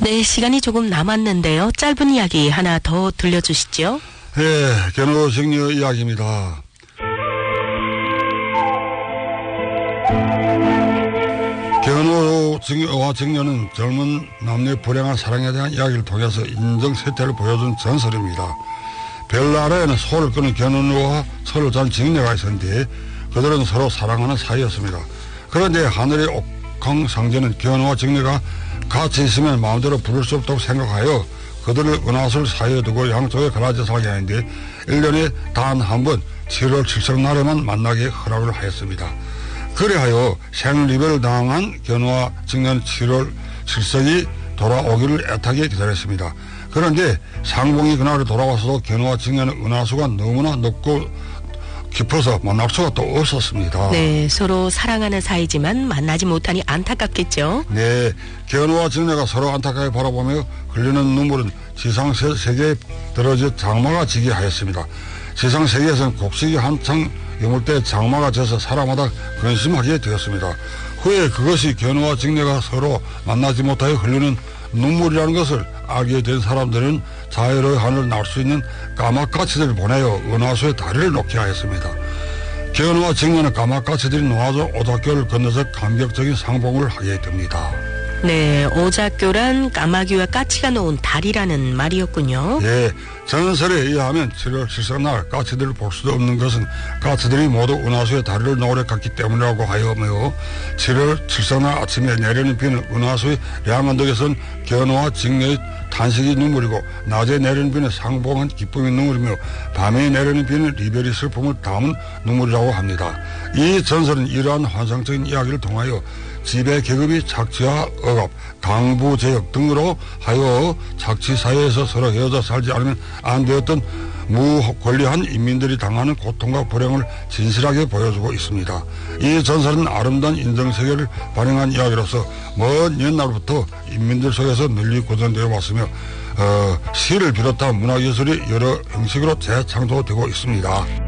네, 시간이 조금 남았는데요. 짧은 이야기 하나 더 들려주시죠. 네, 견우직녀 이야기입니다. 견우와 직녀는 젊은 남녀의 불행한 사랑에 대한 이야기를 통해서 인정세태를 보여준 전설입니다. 별나라에는 소를 끄는 견우와 소를 잔 직녀가 있었는데 그들은 서로 사랑하는 사이였습니다. 그런데 하늘의 옥황상제는 견우와 직녀가 같이 있으면 마음대로 부를 수 없다고 생각하여 그들을 은하수를 사이에 두고 양쪽에 갈라져 살게 하는데 1년에 단 한 번 7월 7석 날에만 만나게 허락을 하였습니다. 그래하여 생리별을 당한 견우와 직녀는 7월 7석이 돌아오기를 애타게 기다렸습니다. 그런데 상봉이 그날에 돌아와서도 견우와 직녀는 은하수가 너무나 높고 깊어서 만날 수가 또 없었습니다. 네, 서로 사랑하는 사이지만 만나지 못하니 안타깝겠죠. 네, 견우와 직녀가 서로 안타깝게 바라보며 흘리는 눈물은 지상 세계에 떨어져 장마가 지게 하였습니다. 지상 세계에서는 곡식이 한창 여물 때 장마가 져서 사람마다 근심하게 되었습니다. 후에 그것이 견우와 직녀가 서로 만나지 못하여 흘리는 눈물이라는 것을 알게 된 사람들은 자유로이 하늘을 날 수 있는 까마까치들을 보내어 은하수에 다리를 놓게 하였습니다. 견우와 직녀는 까마까치들이 놓아져 오작교를 건너서 감격적인 상봉을 하게 됩니다. 네, 오작교란 까마귀와 까치가 놓은 다리라는 말이었군요. 예, 전설에 의하면 7월 7석 날 까치들을 볼 수도 없는 것은 까치들이 모두 은하수에 다리를 놓으려 갔기 때문이라고 하여며 7월 7석 날 아침에 내리는 비는 은하수의 양언덕에선 견우와 직녀의 탄식이 눈물이고 낮에 내리는 비는 상봉한 기쁨의 눈물이며 밤에 내리는 비는 이별의 슬픔을 담은 눈물이라고 합니다. 이 전설은 이러한 환상적인 이야기를 통하여 지배 계급이 착취와 억압, 강부 제역 등으로 하여 착취 사회에서 서로 헤어져 살지 않으면 안 되었던 무권리한 인민들이 당하는 고통과 불행을 진실하게 보여주고 있습니다. 이 전설은 아름다운 인정세계를 반영한 이야기로서 먼 옛날부터 인민들 속에서 널리 구전되어 왔으며 시를 비롯한 문화예술이 여러 형식으로 재창조되고 있습니다.